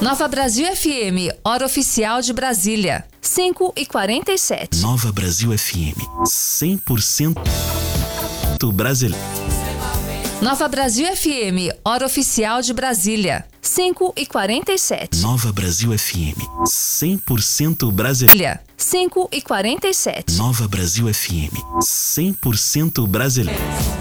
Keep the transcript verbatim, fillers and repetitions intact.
Nova Brasil F M, hora oficial de Brasília, cinco e quarenta e sete. Nova Brasil F M, cem por cento brasileiro. Nova Brasil F M, hora oficial de Brasília, cinco e quarenta e sete. Nova Brasil F M, cem por cento brasileiro. cinco e quarenta e sete. Nova Brasil F M, cem por cento brasileiro.